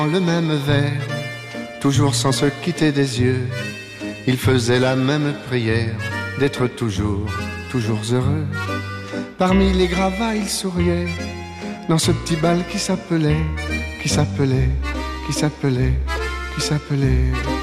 Le même verre, toujours sans se quitter des yeux, il faisait la même prière d'être toujours, toujours heureux. Parmi les gravats, il souriait dans ce petit bal qui s'appelait, qui s'appelait, qui s'appelait, qui s'appelait